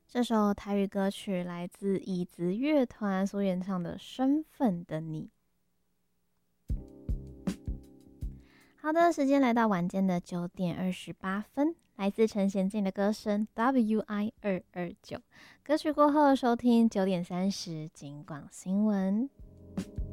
这首台语歌曲来自椅子乐团所演唱的《身份的你》。好的，时间来到晚间的9:28，来自陈娴静的歌声 WI229。歌曲过后收听9:30警广新闻。